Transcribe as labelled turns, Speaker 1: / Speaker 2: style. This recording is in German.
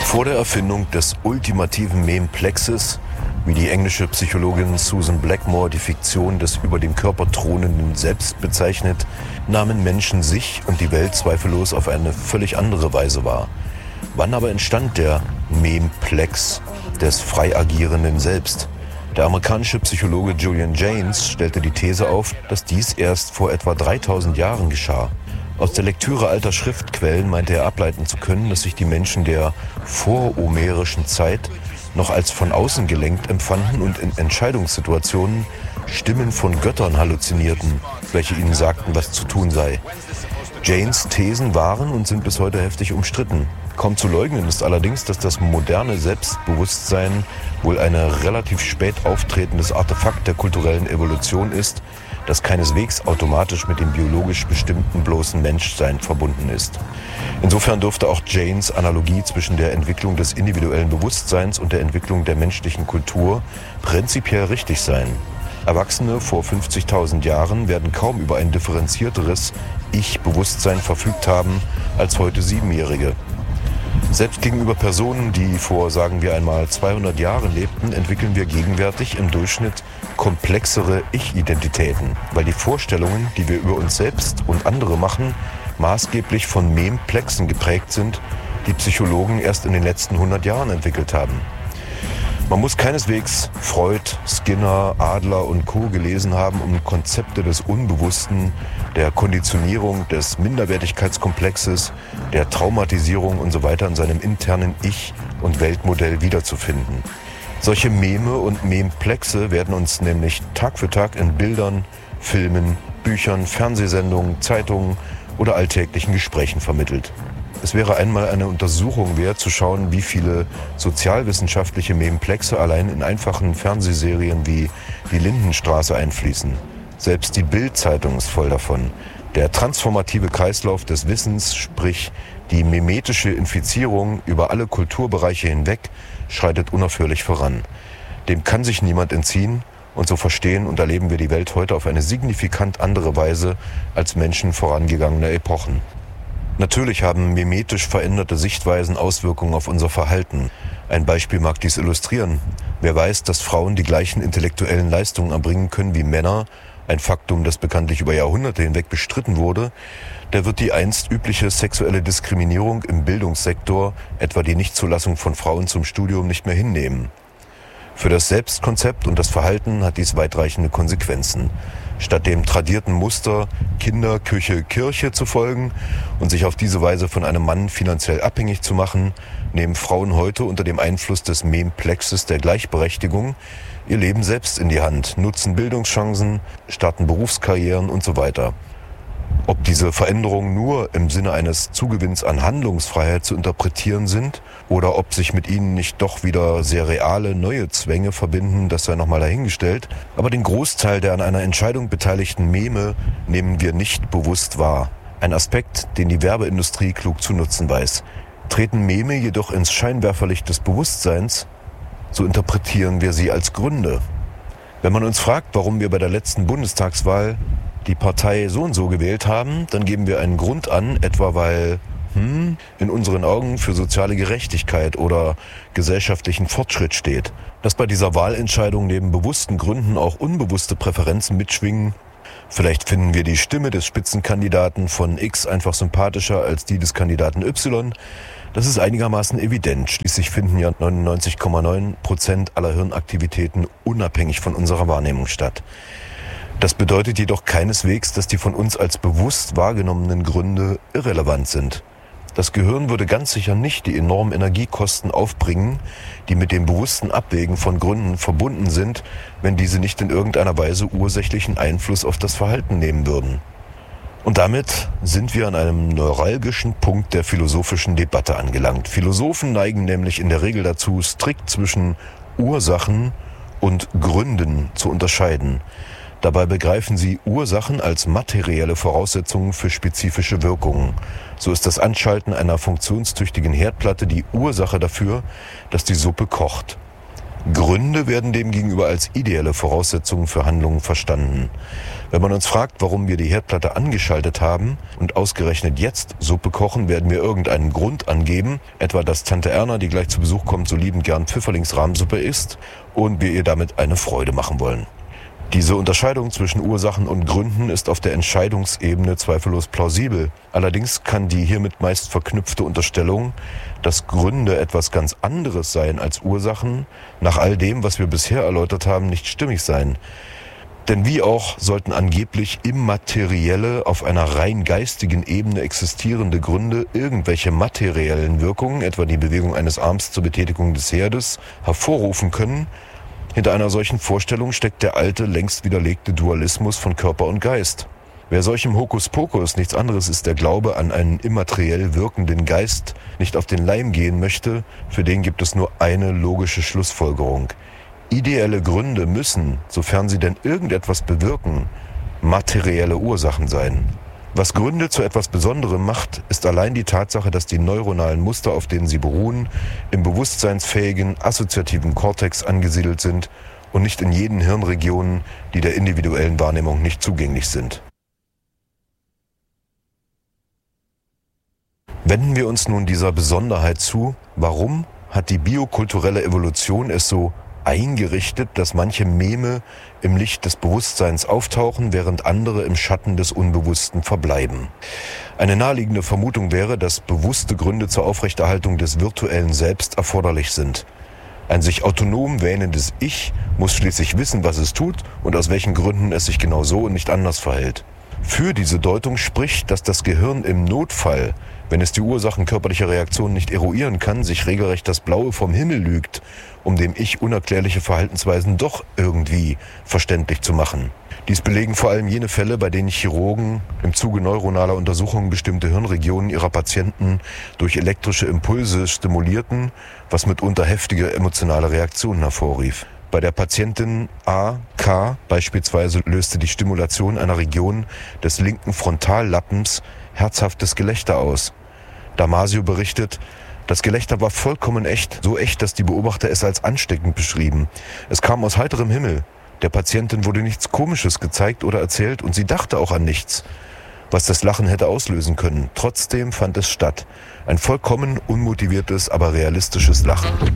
Speaker 1: Vor der Erfindung des ultimativen Memplexes, wie die englische Psychologin Susan Blackmore die Fiktion des über dem Körper thronenden Selbst bezeichnet, nahmen Menschen sich und die Welt zweifellos auf eine völlig andere Weise wahr. Wann aber entstand der Memplex des frei agierenden Selbst? Der amerikanische Psychologe Julian Jaynes stellte die These auf, dass dies erst vor etwa 3000 Jahren geschah. Aus der Lektüre alter Schriftquellen meinte er ableiten zu können, dass sich die Menschen der vorhomerischen Zeit noch als von außen gelenkt empfanden und in Entscheidungssituationen Stimmen von Göttern halluzinierten, welche ihnen sagten, was zu tun sei. Jaynes Thesen waren und sind bis heute heftig umstritten. Kaum zu leugnen ist allerdings, dass das moderne Selbstbewusstsein wohl ein relativ spät auftretendes Artefakt der kulturellen Evolution ist, das keineswegs automatisch mit dem biologisch bestimmten bloßen Menschsein verbunden ist. Insofern dürfte auch Jaynes Analogie zwischen der Entwicklung des individuellen Bewusstseins und der Entwicklung der menschlichen Kultur prinzipiell richtig sein. Erwachsene vor 50.000 Jahren werden kaum über ein differenzierteres Ich-Bewusstsein verfügt haben als heute Siebenjährige. Selbst gegenüber Personen, die vor, sagen wir einmal, 200 Jahren lebten, entwickeln wir gegenwärtig im Durchschnitt komplexere Ich-Identitäten, weil die Vorstellungen, die wir über uns selbst und andere machen, maßgeblich von Memplexen geprägt sind, die Psychologen erst in den letzten 100 Jahren entwickelt haben. Man muss keineswegs Freud, Skinner, Adler und Co. gelesen haben, um Konzepte des Unbewussten, der Konditionierung, des Minderwertigkeitskomplexes, der Traumatisierung usw. in seinem internen Ich- und Weltmodell wiederzufinden. Solche Meme und Memplexe werden uns nämlich Tag für Tag in Bildern, Filmen, Büchern, Fernsehsendungen, Zeitungen oder alltäglichen Gesprächen vermittelt. Es wäre einmal eine Untersuchung wert, zu schauen, wie viele sozialwissenschaftliche Memplexe allein in einfachen Fernsehserien wie die Lindenstraße einfließen. Selbst die Bild-Zeitung ist voll davon. Der transformative Kreislauf des Wissens, sprich die memetische Infizierung über alle Kulturbereiche hinweg, schreitet unaufhörlich voran. Dem kann sich niemand entziehen, und so verstehen und erleben wir die Welt heute auf eine signifikant andere Weise als Menschen vorangegangener Epochen. Natürlich haben mimetisch veränderte Sichtweisen Auswirkungen auf unser Verhalten. Ein Beispiel mag dies illustrieren. Wer weiß, dass Frauen die gleichen intellektuellen Leistungen erbringen können wie Männer, ein Faktum, das bekanntlich über Jahrhunderte hinweg bestritten wurde, der wird die einst übliche sexuelle Diskriminierung im Bildungssektor, etwa die Nichtzulassung von Frauen zum Studium, nicht mehr hinnehmen. Für das Selbstkonzept und das Verhalten hat dies weitreichende Konsequenzen. Statt dem tradierten Muster Kinder, Küche, Kirche zu folgen und sich auf diese Weise von einem Mann finanziell abhängig zu machen, nehmen Frauen heute unter dem Einfluss des Memplexes der Gleichberechtigung ihr Leben selbst in die Hand, nutzen Bildungschancen, starten Berufskarrieren und so weiter. Ob diese Veränderungen nur im Sinne eines Zugewinns an Handlungsfreiheit zu interpretieren sind oder ob sich mit ihnen nicht doch wieder sehr reale neue Zwänge verbinden, das sei nochmal dahingestellt. Aber den Großteil der an einer Entscheidung beteiligten Meme nehmen wir nicht bewusst wahr. Ein Aspekt, den die Werbeindustrie klug zu nutzen weiß. Treten Meme jedoch ins Scheinwerferlicht des Bewusstseins, so interpretieren wir sie als Gründe. Wenn man uns fragt, warum wir bei der letzten Bundestagswahl die Partei so und so gewählt haben, dann geben wir einen Grund an, etwa weil in unseren Augen für soziale Gerechtigkeit oder gesellschaftlichen Fortschritt steht. Dass bei dieser Wahlentscheidung neben bewussten Gründen auch unbewusste Präferenzen mitschwingen. Vielleicht finden wir die Stimme des Spitzenkandidaten von X einfach sympathischer als die des Kandidaten Y. Das ist einigermaßen evident. Schließlich finden ja 99,9% aller Hirnaktivitäten unabhängig von unserer Wahrnehmung statt. Das bedeutet jedoch keineswegs, dass die von uns als bewusst wahrgenommenen Gründe irrelevant sind. Das Gehirn würde ganz sicher nicht die enormen Energiekosten aufbringen, die mit dem bewussten Abwägen von Gründen verbunden sind, wenn diese nicht in irgendeiner Weise ursächlichen Einfluss auf das Verhalten nehmen würden. Und damit sind wir an einem neuralgischen Punkt der philosophischen Debatte angelangt. Philosophen neigen nämlich in der Regel dazu, strikt zwischen Ursachen und Gründen zu unterscheiden. Dabei begreifen sie Ursachen als materielle Voraussetzungen für spezifische Wirkungen. So ist das Anschalten einer funktionstüchtigen Herdplatte die Ursache dafür, dass die Suppe kocht. Gründe werden demgegenüber als ideelle Voraussetzungen für Handlungen verstanden. Wenn man uns fragt, warum wir die Herdplatte angeschaltet haben und ausgerechnet jetzt Suppe kochen, werden wir irgendeinen Grund angeben, etwa dass Tante Erna, die gleich zu Besuch kommt, so liebend gern Pfifferlingsrahmsuppe isst und wir ihr damit eine Freude machen wollen. Diese Unterscheidung zwischen Ursachen und Gründen ist auf der Entscheidungsebene zweifellos plausibel. Allerdings kann die hiermit meist verknüpfte Unterstellung, dass Gründe etwas ganz anderes seien als Ursachen, nach all dem, was wir bisher erläutert haben, nicht stimmig sein. Denn wie auch sollten angeblich immaterielle, auf einer rein geistigen Ebene existierende Gründe irgendwelche materiellen Wirkungen, etwa die Bewegung eines Arms zur Betätigung des Herdes, hervorrufen können. Hinter einer solchen Vorstellung steckt der alte, längst widerlegte Dualismus von Körper und Geist. Wer solchem Hokuspokus, nichts anderes ist der Glaube an einen immateriell wirkenden Geist, nicht auf den Leim gehen möchte, für den gibt es nur eine logische Schlussfolgerung. Ideelle Gründe müssen, sofern sie denn irgendetwas bewirken, materielle Ursachen sein. Was Gründe zu etwas Besonderem macht, ist allein die Tatsache, dass die neuronalen Muster, auf denen sie beruhen, im bewusstseinsfähigen, assoziativen Kortex angesiedelt sind und nicht in jenen Hirnregionen, die der individuellen Wahrnehmung nicht zugänglich sind. Wenden wir uns nun dieser Besonderheit zu, warum hat die biokulturelle Evolution es so eingerichtet, dass manche Meme im Licht des Bewusstseins auftauchen, während andere im Schatten des Unbewussten verbleiben. Eine naheliegende Vermutung wäre, dass bewusste Gründe zur Aufrechterhaltung des virtuellen Selbst erforderlich sind. Ein sich autonom wähnendes Ich muss schließlich wissen, was es tut und aus welchen Gründen es sich genau so und nicht anders verhält. Für diese Deutung spricht, dass das Gehirn im Notfall, wenn es die Ursachen körperlicher Reaktionen nicht eruieren kann, sich regelrecht das Blaue vom Himmel lügt, um dem Ich unerklärliche Verhaltensweisen doch irgendwie verständlich zu machen. Dies belegen vor allem jene Fälle, bei denen Chirurgen im Zuge neuronaler Untersuchungen bestimmte Hirnregionen ihrer Patienten durch elektrische Impulse stimulierten, was mitunter heftige emotionale Reaktionen hervorrief. Bei der Patientin A.K. beispielsweise löste die Stimulation einer Region des linken Frontallappens herzhaftes Gelächter aus. Damasio berichtet, das Gelächter war vollkommen echt, so echt, dass die Beobachter es als ansteckend beschrieben. Es kam aus heiterem Himmel. Der Patientin wurde nichts Komisches gezeigt oder erzählt und sie dachte auch an nichts, was das Lachen hätte auslösen können. Trotzdem fand es statt. Ein vollkommen unmotiviertes, aber realistisches Lachen.